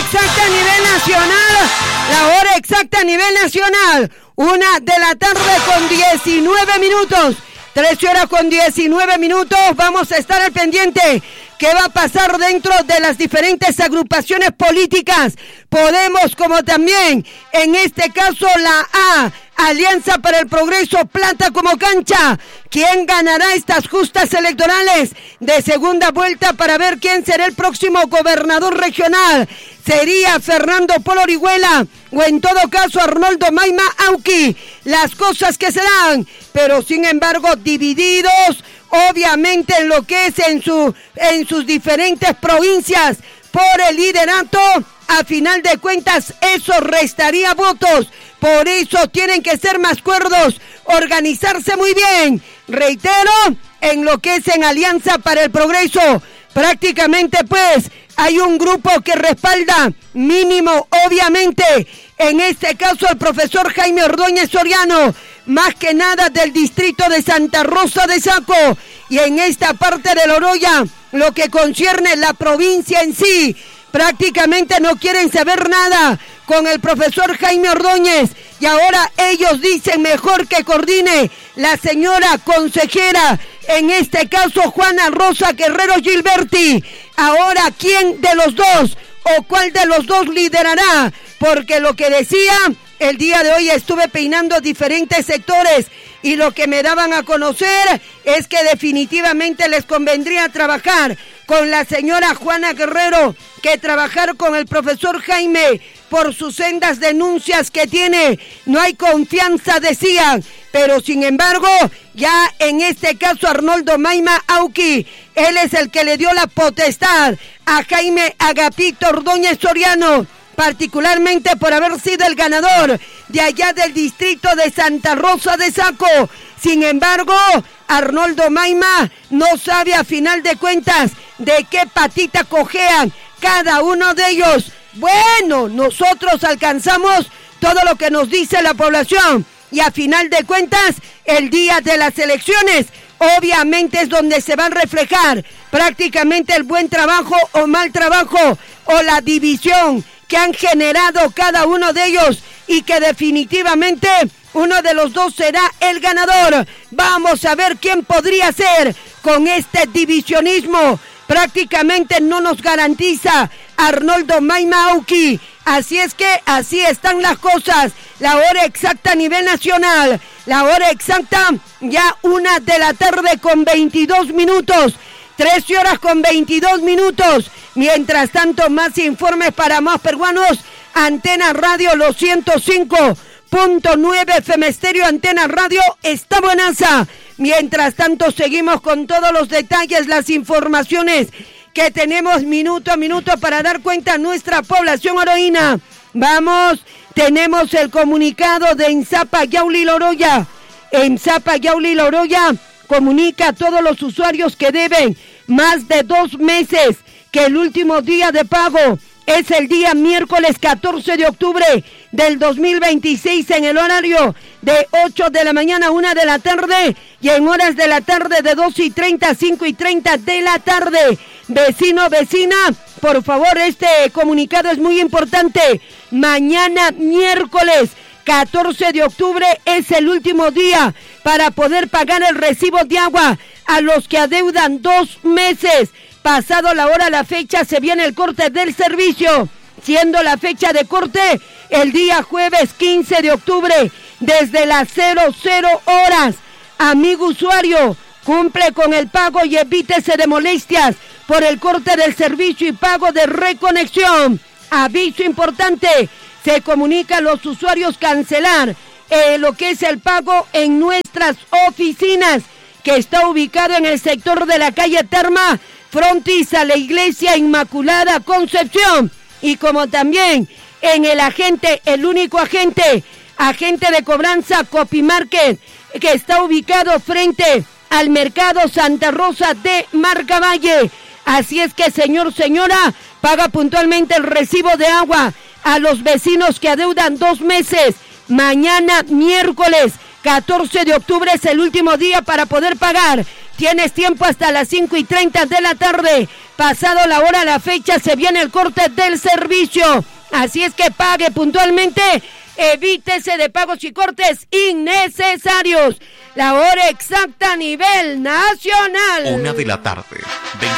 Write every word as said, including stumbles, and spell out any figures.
exacta a nivel nacional, la hora exacta a nivel nacional, una de la tarde con diecinueve minutos, trece horas con diecinueve minutos, vamos a estar al pendiente. ¿Qué va a pasar dentro de las diferentes agrupaciones políticas? Podemos, como también, en este caso, la A, Alianza para el Progreso, planta como cancha. ¿Quién ganará estas justas electorales de segunda vuelta para ver quién será el próximo gobernador regional? ¿Sería Fernando Polo Orihuela o en todo caso Arnoldo Maima Auqui? Las cosas que se dan, pero sin embargo divididos, obviamente en lo que es en, su, en sus diferentes provincias por el liderato. A final de cuentas eso restaría votos, por eso tienen que ser más cuerdos, organizarse muy bien. Reitero, en lo que es en Alianza para el Progreso, prácticamente pues hay un grupo que respalda mínimo, obviamente, en este caso el profesor Jaime Ordóñez Soriano, más que nada del distrito de Santa Rosa de Saco, y en esta parte de La Oroya, lo que concierne la provincia en sí, prácticamente no quieren saber nada con el profesor Jaime Ordóñez, y ahora ellos dicen mejor que coordine la señora consejera, en este caso Juana Rosa Guerrero Gilberti. Ahora, ¿quién de los dos o cuál de los dos liderará? Porque lo que decía, el día de hoy estuve peinando diferentes sectores y lo que me daban a conocer es que definitivamente les convendría trabajar con la señora Juana Guerrero que trabajar con el profesor Jaime por sus sendas denuncias que tiene. No hay confianza, decían, pero sin embargo, ya en este caso Arnoldo Maima Auqui, él es el que le dio la potestad a Jaime Agapito Ordóñez Soriano, particularmente por haber sido el ganador de allá del distrito de Santa Rosa de Saco. Sin embargo, Arnoldo Maima no sabe a final de cuentas de qué patita cojean cada uno de ellos. Bueno, nosotros alcanzamos todo lo que nos dice la población y a final de cuentas, el día de las elecciones, obviamente es donde se va a reflejar prácticamente el buen trabajo o mal trabajo o la división que han generado cada uno de ellos y que definitivamente uno de los dos será el ganador. Vamos a ver quién podría ser con este divisionismo. Prácticamente no nos garantiza Arnoldo Maima Auqui. Así es que así están las cosas. La hora exacta a nivel nacional. La hora exacta ya una de la tarde con veintidós minutos. trece horas con veintidós minutos. Mientras tanto, más informes para más peruanos. Antena Radio, los ciento cinco punto nueve F M Estéreo, Antena Radio, está buenaza. Mientras tanto, seguimos con todos los detalles, las informaciones que tenemos minuto a minuto para dar cuenta a nuestra población oroína. Vamos, tenemos el comunicado de Enzapa Yauli Loroya. Enzapa Yauli Loroya comunica a todos los usuarios que deben más de dos meses que el último día de pago es el día miércoles catorce de octubre del dos mil veintiséis en el horario de ocho de la mañana a una de la tarde y en horas de la tarde de dos y treinta a cinco y treinta de la tarde. Vecino, vecina, por favor, este comunicado es muy importante. Mañana miércoles catorce de octubre es el último día para poder pagar el recibo de agua a los que adeudan dos meses. Pasado la hora, la fecha, se viene el corte del servicio, siendo la fecha de corte el día jueves quince de octubre, desde las cero cero horas. Amigo usuario, cumple con el pago y evítese de molestias por el corte del servicio y pago de reconexión. Aviso importante, se comunica a los usuarios cancelar eh, lo que es el pago en nuestras oficinas, que está ubicado en el sector de la calle Terma, frontis a la Iglesia Inmaculada Concepción, y como también en el agente, el único agente, agente de cobranza Copimarket, que está ubicado frente al Mercado Santa Rosa de Marcavalle. Así es que, señor, señora, paga puntualmente el recibo de agua a los vecinos que adeudan dos meses. Mañana, miércoles catorce de octubre, es el último día para poder pagar Tienes tiempo hasta las cinco y treinta de la tarde. Pasado la hora, la fecha, se viene el corte del servicio. Así es que pague puntualmente. Evítese de pagos y cortes innecesarios. La hora exacta a nivel nacional. Una de la tarde.